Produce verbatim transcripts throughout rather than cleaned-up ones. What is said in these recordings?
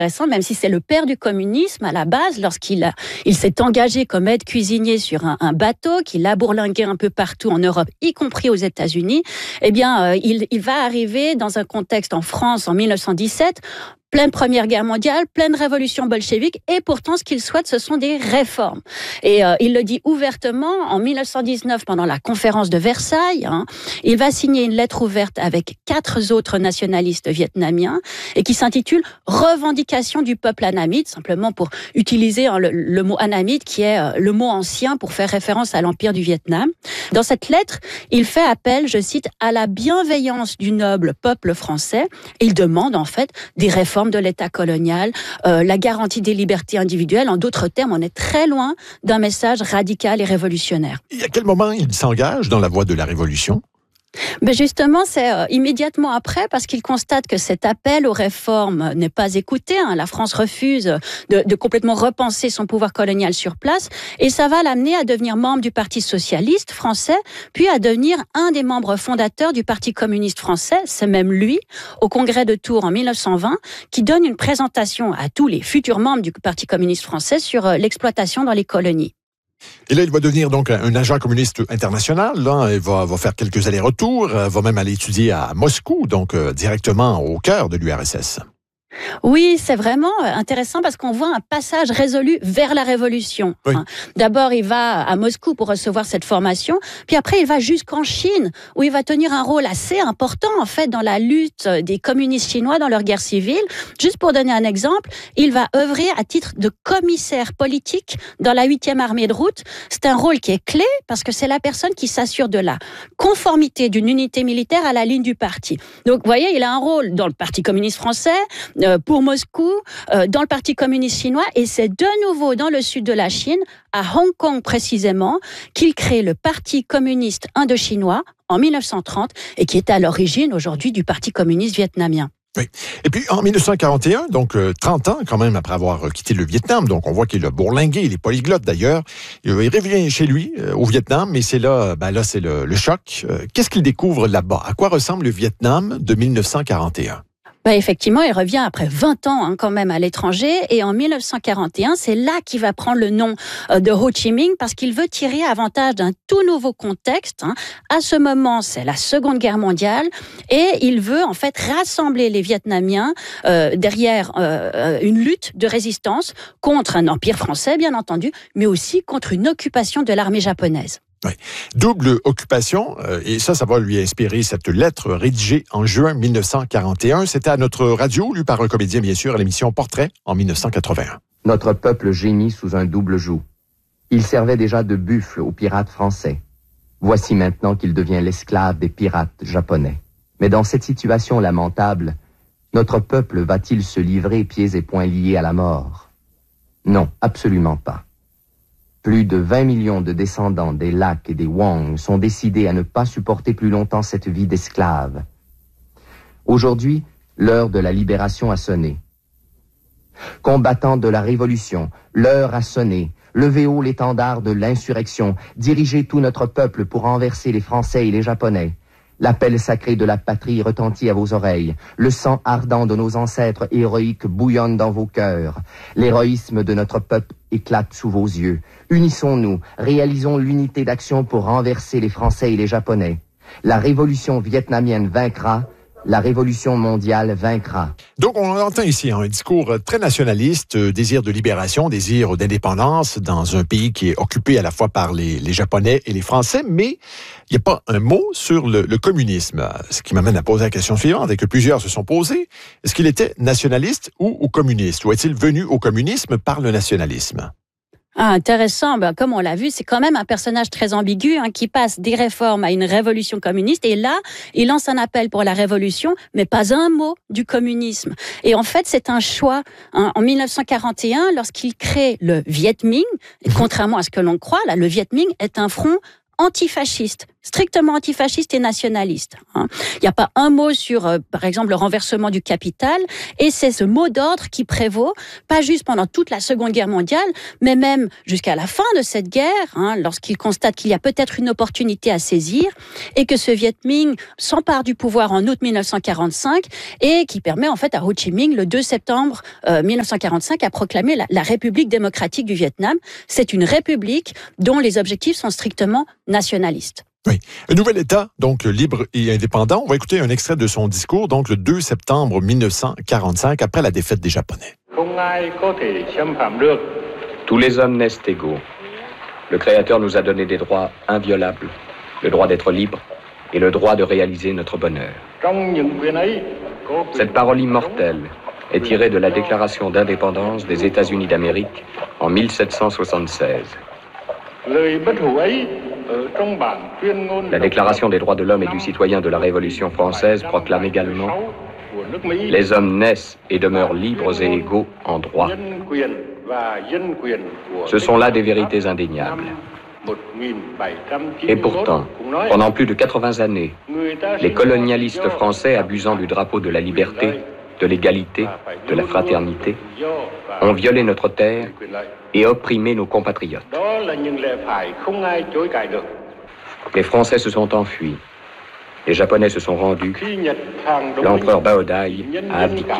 intéressant, même si c'est le père du communisme à la base, lorsqu'il a, il s'est engagé comme aide cuisinier sur un, un bateau, qu'il a bourlingué un peu partout en Europe, y compris aux États-Unis, eh bien, euh, il, il va arriver dans un contexte en France en mille neuf cent dix-sept, pleine Première Guerre mondiale, pleine révolution bolchevique, et pourtant, ce qu'il souhaite, ce sont des réformes. Et euh, il le dit ouvertement, en mille neuf cent dix-neuf, pendant la conférence de Versailles, hein, il va signer une lettre ouverte avec quatre autres nationalistes vietnamiens, et qui s'intitule « Revendication du peuple annamite », simplement pour utiliser hein, le, le mot annamite, qui est euh, le mot ancien pour faire référence à l'Empire du Vietnam. Dans cette lettre, il fait appel, je cite, « à la bienveillance du noble peuple français ». Il demande en fait des réformes de l'État colonial, euh, la garantie des libertés individuelles. En d'autres termes, on est très loin d'un message radical et révolutionnaire. Et à quel moment il s'engage dans la voie de la révolution? Mais justement, c'est euh, immédiatement après, parce qu'il constate que cet appel aux réformes n'est pas écouté. Hein. La France refuse de, de complètement repenser son pouvoir colonial sur place, et ça va l'amener à devenir membre du Parti socialiste français, puis à devenir un des membres fondateurs du Parti communiste français. C'est même lui, au congrès de Tours en mille neuf cent vingt, qui donne une présentation à tous les futurs membres du Parti communiste français sur euh, l'exploitation dans les colonies. Et là, il va devenir donc un agent communiste international. Là, il va, va faire quelques allers-retours, va même aller étudier à Moscou, donc euh, directement au cœur de l'U R S S. Oui, c'est vraiment intéressant parce qu'on voit un passage résolu vers la révolution. Oui. D'abord, il va à Moscou pour recevoir cette formation, puis après, il va jusqu'en Chine, où il va tenir un rôle assez important, en fait, dans la lutte des communistes chinois dans leur guerre civile. Juste pour donner un exemple, il va œuvrer à titre de commissaire politique dans la huitième armée de route. C'est un rôle qui est clé parce que c'est la personne qui s'assure de la conformité d'une unité militaire à la ligne du parti. Donc, vous voyez, il a un rôle dans le Parti communiste français, pour Moscou, dans le Parti communiste chinois, et c'est de nouveau dans le sud de la Chine, à Hong Kong précisément, qu'il crée le Parti communiste indo-chinois en mille neuf cent trente, et qui est à l'origine aujourd'hui du Parti communiste vietnamien. Oui. Et puis, en mille neuf cent quarante et un, donc euh, trente ans quand même après avoir quitté le Vietnam, donc on voit qu'il a bourlingué, il est polyglotte d'ailleurs, il revient chez lui, euh, au Vietnam, mais c'est là, ben là, c'est le, le choc. Euh, qu'est-ce qu'il découvre là-bas? À quoi ressemble le Vietnam de mille neuf cent quarante et un? Ben effectivement, il revient après vingt ans hein, quand même à l'étranger, et en mille neuf cent quarante et un, c'est là qu'il va prendre le nom de Ho Chi Minh, parce qu'il veut tirer avantage d'un tout nouveau contexte. Hein. À ce moment, c'est la Seconde Guerre mondiale, et il veut en fait rassembler les Vietnamiens euh, derrière euh, une lutte de résistance contre un empire français, bien entendu, mais aussi contre une occupation de l'armée japonaise. Oui. Double occupation, euh, et ça, ça va lui inspirer cette lettre rédigée en juin mille neuf cent quarante et un. C'était à notre radio, lue par un comédien, bien sûr, à l'émission Portrait en mille neuf cent quatre-vingt-un. Notre peuple gémit sous un double joug. Il servait déjà de buffle aux pirates français. Voici maintenant qu'il devient l'esclave des pirates japonais. Mais dans cette situation lamentable, notre peuple va-t-il se livrer pieds et poings liés à la mort? Non, absolument pas. Plus de vingt millions de descendants des Lacs et des Wang sont décidés à ne pas supporter plus longtemps cette vie d'esclave. Aujourd'hui, l'heure de la libération a sonné. Combattants de la Révolution, l'heure a sonné. Levez haut l'étendard de l'insurrection. Dirigez tout notre peuple pour renverser les Français et les Japonais. L'appel sacré de la patrie retentit à vos oreilles. Le sang ardent de nos ancêtres héroïques bouillonne dans vos cœurs. L'héroïsme de notre peuple éclate sous vos yeux. Unissons-nous, réalisons l'unité d'action pour renverser les Français et les Japonais. La révolution vietnamienne vaincra. La révolution mondiale vaincra. Donc, on entend ici hein, un discours très nationaliste, euh, désir de libération, désir d'indépendance dans un pays qui est occupé à la fois par les, les Japonais et les Français, mais il n'y a pas un mot sur le, le communisme. Ce qui m'amène à poser la question suivante, et que plusieurs se sont posées. Est-ce qu'il était nationaliste ou, ou communiste? Ou est-il venu au communisme par le nationalisme? Ah, intéressant. Ben, comme on l'a vu, c'est quand même un personnage très ambigu hein, qui passe des réformes à une révolution communiste. Et là, il lance un appel pour la révolution, mais pas un mot du communisme. Et en fait, c'est un choix. Hein. En mille neuf cent quarante et un, lorsqu'il crée le Viet Minh, et contrairement à ce que l'on croit, là, le Viet Minh est un front antifasciste, strictement antifasciste et nationaliste. Hein. Il n'y a pas un mot sur, euh, par exemple, le renversement du capital, et c'est ce mot d'ordre qui prévaut, pas juste pendant toute la Seconde Guerre mondiale, mais même jusqu'à la fin de cette guerre, hein, lorsqu'il constate qu'il y a peut-être une opportunité à saisir, et que ce Viet Minh s'empare du pouvoir en août mille neuf cent quarante-cinq, et qui permet en fait à Ho Chi Minh, le deux septembre euh, mille neuf cent quarante-cinq, à proclamer la, la République démocratique du Vietnam. C'est une république dont les objectifs sont strictement nationalistes. Oui. Un nouvel État, donc libre et indépendant. On va écouter un extrait de son discours, donc le deux septembre mille neuf cent quarante-cinq, après la défaite des Japonais. Tous les hommes naissent égaux. Le Créateur nous a donné des droits inviolables, le droit d'être libre et le droit de réaliser notre bonheur. Cette parole immortelle est tirée de la Déclaration d'indépendance des États-Unis d'Amérique en mille sept cent soixante-seize. La Déclaration des droits de l'homme et du citoyen de la Révolution française proclame également « Les hommes naissent et demeurent libres et égaux en droit ». Ce sont là des vérités indéniables. Et pourtant, pendant plus de quatre-vingts années, les colonialistes français, abusant du drapeau de la liberté, de l'égalité, de la fraternité, ont violé notre terre et opprimé nos compatriotes. Les Français se sont enfuis. Les Japonais se sont rendus. L'empereur Baodai a abdiqué.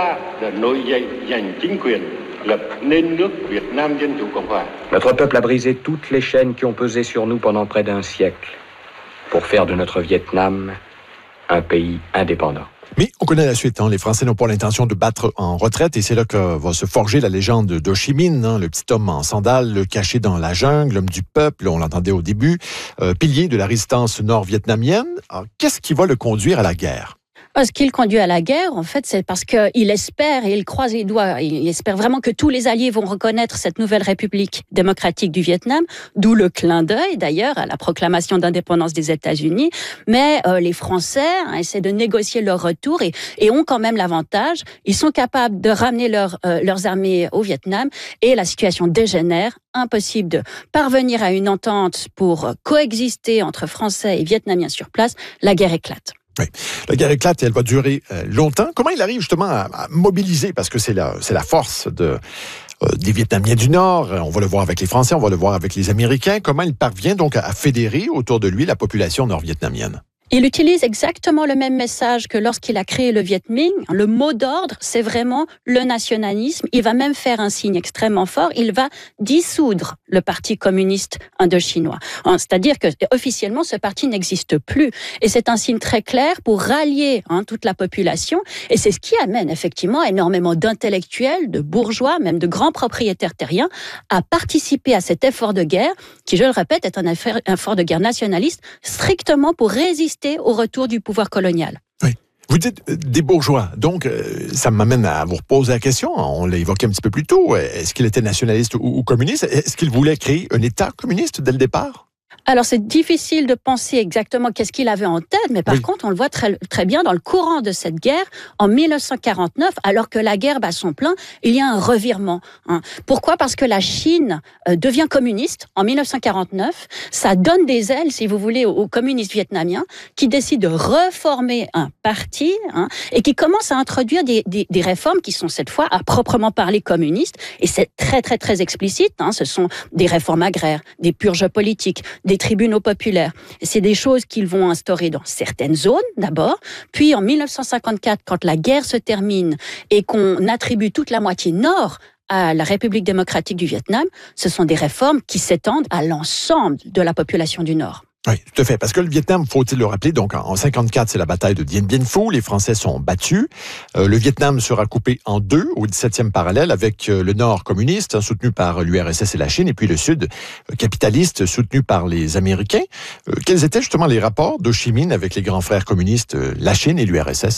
Notre peuple a brisé toutes les chaînes qui ont pesé sur nous pendant près d'un siècle pour faire de notre Vietnam un pays indépendant. Mais on connaît la suite. Hein. Les Français n'ont pas l'intention de battre en retraite et c'est là que va se forger la légende d'Ho Chi Minh, hein, le petit homme en sandales, caché dans la jungle, l'homme du peuple, on l'entendait au début, euh, pilier de la résistance nord-vietnamienne. Alors, qu'est-ce qui va le conduire à la guerre? Ce qui le conduit à la guerre, en fait, c'est parce qu'il espère et il croise les doigts. Il espère vraiment que tous les alliés vont reconnaître cette nouvelle République démocratique du Vietnam, d'où le clin d'œil, d'ailleurs, à la proclamation d'indépendance des États-Unis. Mais euh, les Français hein, essaient de négocier leur retour et, et ont quand même l'avantage. Ils sont capables de ramener leur, euh, leurs armées au Vietnam et la situation dégénère. Impossible de parvenir à une entente pour coexister entre Français et Vietnamiens sur place. La guerre éclate. Oui. La guerre éclate et elle va durer euh, longtemps. Comment il arrive justement à, à mobiliser, parce que c'est la, c'est la force de, euh, des Vietnamiens du Nord, on va le voir avec les Français, on va le voir avec les Américains, comment il parvient donc à, à fédérer autour de lui la population nord-vietnamienne? Il utilise exactement le même message que lorsqu'il a créé le Viet Minh. Le mot d'ordre, c'est vraiment le nationalisme. Il va même faire un signe extrêmement fort. Il va dissoudre le Parti communiste indochinois. C'est-à-dire que officiellement, ce parti n'existe plus. Et c'est un signe très clair pour rallier hein, toute la population. Et c'est ce qui amène effectivement énormément d'intellectuels, de bourgeois, même de grands propriétaires terriens à participer à cet effort de guerre, qui, je le répète, est un effort de guerre nationaliste, strictement pour résister au retour du pouvoir colonial. Oui. Vous dites euh, des bourgeois, donc euh, ça m'amène à vous reposer la question, on l'a évoqué un petit peu plus tôt, est-ce qu'il était nationaliste ou, ou communiste? Est-ce qu'il voulait créer un État communiste dès le départ? Alors, c'est difficile de penser exactement qu'est-ce qu'il avait en tête, mais par oui. contre, on le voit très, très bien dans le courant de cette guerre, en mille neuf cent quarante-neuf, alors que la guerre bat son plein, il y a un revirement. Hein. Pourquoi? Parce que la Chine euh, devient communiste en mille neuf cent quarante-neuf. Ça donne des ailes, si vous voulez, aux, aux communistes vietnamiens qui décident de reformer un parti hein, et qui commencent à introduire des, des, des réformes qui sont cette fois à proprement parler communistes. Et c'est très, très, très explicite. Hein. Ce sont des réformes agraires, des purges politiques, des tribunaux populaires. C'est des choses qu'ils vont instaurer dans certaines zones, d'abord. Puis, en mille neuf cent cinquante-quatre, quand la guerre se termine et qu'on attribue toute la moitié nord à la République démocratique du Vietnam, ce sont des réformes qui s'étendent à l'ensemble de la population du Nord. Oui, tout à fait. Parce que le Vietnam, faut-il le rappeler, donc en cinquante-quatre, c'est la bataille de Dien Bien Phu. Les Français sont battus. Euh, le Vietnam sera coupé en deux au dix-septième parallèle, avec euh, le Nord communiste, hein, soutenu par l'U R S S et la Chine, et puis le Sud euh, capitaliste, soutenu par les Américains. Euh, quels étaient justement les rapports d'Ho Chi Minh avec les grands frères communistes, euh, la Chine et l'U R S S?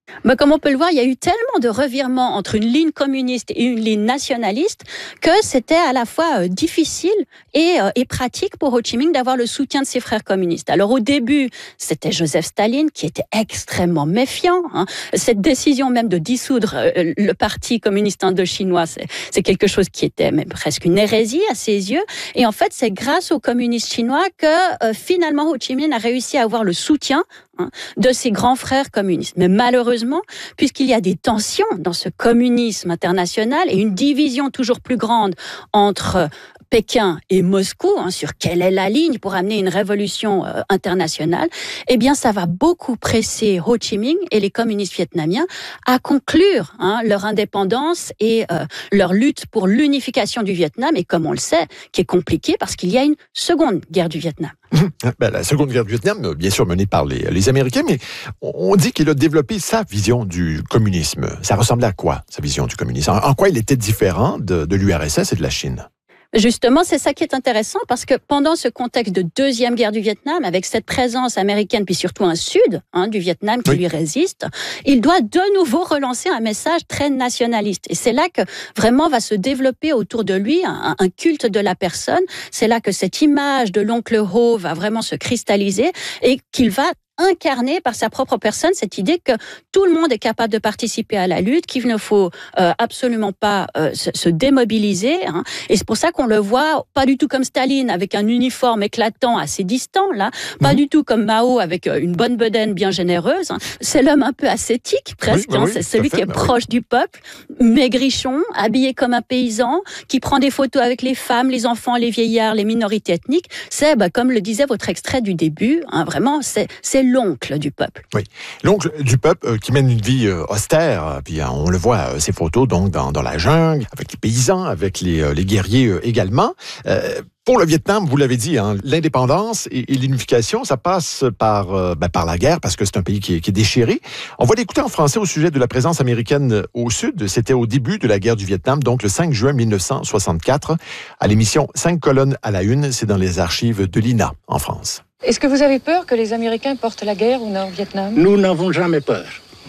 Mais comme on peut le voir, il y a eu tellement de revirements entre une ligne communiste et une ligne nationaliste que c'était à la fois euh, difficile et, euh, et pratique pour Ho Chi Minh d'avoir le soutien de ses frères communistes. Alors au début, c'était Joseph Staline qui était extrêmement méfiant. Hein. Cette décision même de dissoudre euh, le parti communiste indo-chinois, c'est, c'est quelque chose qui était même presque une hérésie à ses yeux. Et en fait, c'est grâce aux communistes chinois que euh, finalement Ho Chi Minh a réussi à avoir le soutien de ses grands frères communistes. Mais malheureusement, puisqu'il y a des tensions dans ce communisme international et une division toujours plus grande entre Pékin et Moscou, hein, sur quelle est la ligne pour amener une révolution euh, internationale, eh bien, ça va beaucoup presser Ho Chi Minh et les communistes vietnamiens à conclure hein, leur indépendance et euh, leur lutte pour l'unification du Vietnam, et comme on le sait, qui est compliquée parce qu'il y a une seconde guerre du Vietnam. Ben, la seconde guerre du Vietnam, bien sûr menée par les, les Américains, mais on dit qu'il a développé sa vision du communisme. Ça ressemblait à quoi, sa vision du communisme? En, en quoi il était différent de, de l'U R S S et de la Chine? Justement, c'est ça qui est intéressant parce que pendant ce contexte de deuxième guerre du Vietnam, avec cette présence américaine, puis surtout un sud hein, du Vietnam qui oui. lui résiste, il doit de nouveau relancer un message très nationaliste. Et c'est là que vraiment va se développer autour de lui un, un culte de la personne. C'est là que cette image de l'oncle Ho va vraiment se cristalliser et qu'il va incarné par sa propre personne cette idée que tout le monde est capable de participer à la lutte, qu'il ne faut euh, absolument pas euh, se, se démobiliser. Hein. Et c'est pour ça qu'on le voit pas du tout comme Staline avec un uniforme éclatant assez distant, là, pas mmh. du tout comme Mao avec une bonne bedaine bien généreuse. Hein. C'est l'homme un peu ascétique presque. Oui, hein. oui, c'est celui fait, qui est bah, proche oui. du peuple, maigrichon, habillé comme un paysan, qui prend des photos avec les femmes, les enfants, les vieillards, les minorités ethniques. C'est, bah, comme le disait votre extrait du début, hein, vraiment, c'est, c'est l'oncle du peuple. Oui, l'oncle du peuple euh, qui mène une vie euh, austère. Puis euh, on le voit, euh, ces photos donc dans, dans la jungle, avec les paysans, avec les, euh, les guerriers euh, également. Euh, Pour le Vietnam, vous l'avez dit, hein, l'indépendance et, et l'unification, ça passe par, euh, ben, par la guerre, parce que c'est un pays qui est, qui est déchiré. On va l'écouter en français au sujet de la présence américaine au Sud. C'était au début de la guerre du Vietnam, donc le cinq juin mille neuf cent soixante-quatre, à l'émission Cinq colonnes à la une. C'est dans les archives de l'I N A, en France. Est-ce que vous avez peur que les Américains portent la guerre au Nord-Vietnam? Nous n'avons jamais peur.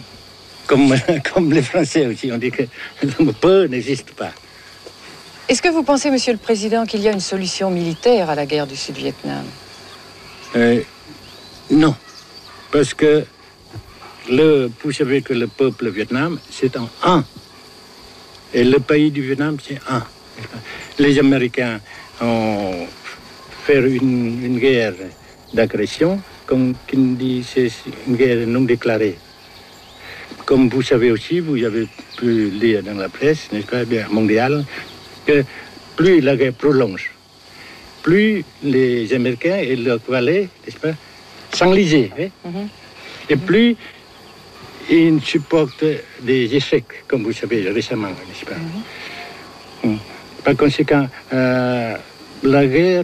Comme, comme les Français aussi, on dit que la peur n'existe pas. Est-ce que vous pensez, Monsieur le Président, qu'il y a une solution militaire à la guerre du Sud-Vietnam? euh, Non, parce que le, vous savez que le peuple Vietnam, c'est en un. Et le pays du Vietnam, c'est un. Les Américains ont fait une, une guerre d'agression, comme qui dit, c'est une guerre non déclarée. Comme vous savez aussi, vous avez pu lire dans la presse, n'est-ce pas, bien mondiale, que plus la guerre prolonge, plus les Américains et leurs valets, n'est-ce pas, s'enlisaient, hein? Mm-hmm. Et plus ils supportent des échecs, comme vous savez récemment, n'est-ce pas. Mm-hmm. Par conséquent, euh, la guerre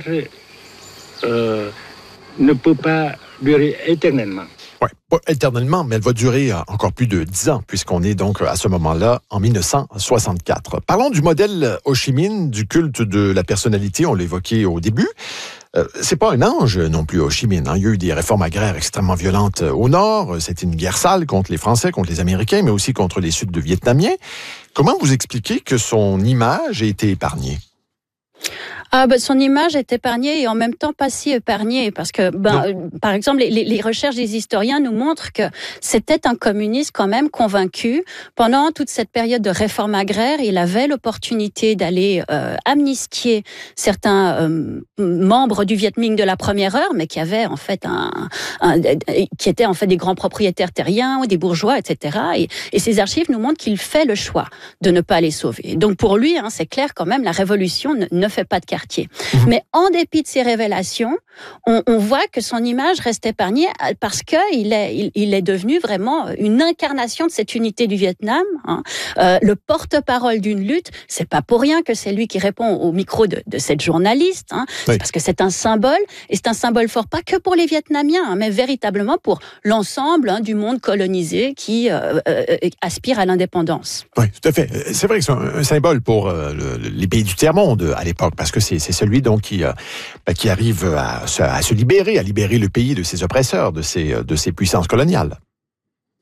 euh, ne peut pas durer éternellement. Oui, pas éternellement, mais elle va durer encore plus de dix ans, puisqu'on est donc à ce moment-là en mille neuf cent soixante-quatre. Parlons du modèle Ho Chi Minh, du culte de la personnalité, on l'évoquait au début. Euh, c'est pas un ange non plus, Ho Chi Minh. Hein. Il y a eu des réformes agraires extrêmement violentes au nord. C'était une guerre sale contre les Français, contre les Américains, mais aussi contre les Sud-Vietnamiens. Comment vous expliquez que son image a été épargnée? Ah, ben, son image est épargnée et en même temps pas si épargnée parce que, ben, euh, par exemple, les, les recherches des historiens nous montrent que c'était un communiste quand même convaincu. Pendant toute cette période de réforme agraire, il avait l'opportunité d'aller euh, amnistier certains euh, membres du Viet Minh de la première heure, mais qui avaient en fait un, un, qui étaient en fait des grands propriétaires terriens ou des bourgeois, et cetera. Et, et ces archives nous montrent qu'il fait le choix de ne pas les sauver. Donc pour lui, hein, c'est clair quand même, la révolution ne, ne fait pas de quartier. Mmh. Mais en dépit de ces révélations, on, on voit que son image reste épargnée parce qu'il est, il, il est devenu vraiment une incarnation de cette unité du Vietnam. Hein. Euh, le porte-parole d'une lutte, c'est pas pour rien que c'est lui qui répond au micro de, de cette journaliste. Hein. Oui. C'est parce que c'est un symbole, et c'est un symbole fort pas que pour les Vietnamiens, hein, mais véritablement pour l'ensemble hein, du monde colonisé qui euh, euh, aspire à l'indépendance. Oui, tout à fait. C'est vrai que c'est un, un symbole pour euh, le, les pays du tiers-monde à l'époque, parce que c'est, c'est celui donc qui, euh, qui arrive à, à se libérer, à libérer le pays de ses oppresseurs, de ses, de ses puissances coloniales.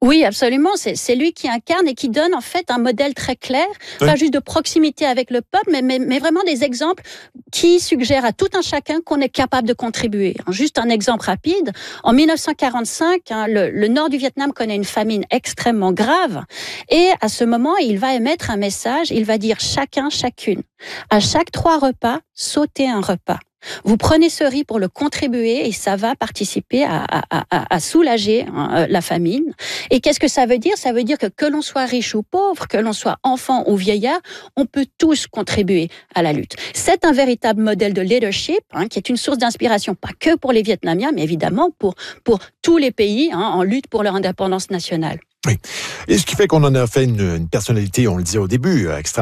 Oui, absolument. C'est, c'est lui qui incarne et qui donne en fait un modèle très clair, oui. Pas juste de proximité avec le peuple, mais, mais, mais vraiment des exemples qui suggèrent à tout un chacun qu'on est capable de contribuer. Juste un exemple rapide. En dix-neuf cent quarante-cinq, hein, le, le nord du Vietnam connaît une famine extrêmement grave. Et à ce moment, il va émettre un message. Il va dire chacun, chacune. À chaque trois repas, sautez un repas. Vous prenez ce riz pour le contribuer et ça va participer à, à, à, à soulager hein, la famine. Et qu'est-ce que ça veut dire? Ça veut dire que que l'on soit riche ou pauvre, que l'on soit enfant ou vieillard, on peut tous contribuer à la lutte. C'est un véritable modèle de leadership hein, qui est une source d'inspiration, pas que pour les Vietnamiens, mais évidemment pour, pour tous les pays hein, en lutte pour leur indépendance nationale. Oui. Et ce qui fait qu'on en a fait une, une personnalité, on le disait au début, extrêmement